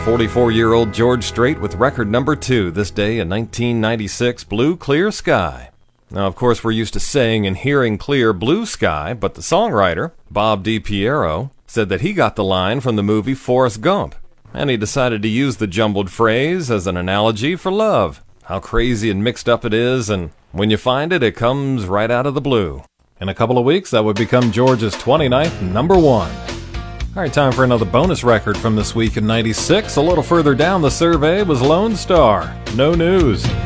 44-year-old George Strait with record number 2 this day in 1996, Blue Clear Sky. Now, of course, we're used to saying and hearing clear blue sky, but the songwriter, Bob DiPiero, said that he got the line from the movie Forrest Gump, and he decided to use the jumbled phrase as an analogy for love. How crazy and mixed up it is, and when you find it, it comes right out of the blue. In a couple of weeks, that would become George's 29th number 1. All right, time for another bonus record from this week in '96. A little further down the survey was Lone Star, No News.